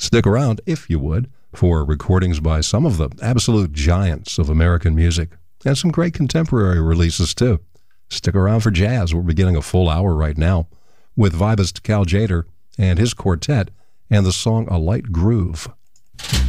Stick around, if you would, for recordings by some of the absolute giants of American music, and some great contemporary releases, too. Stick around for jazz. We're beginning a full hour right now with vibist Cal Tjader and his quartet and the song A Light Groove.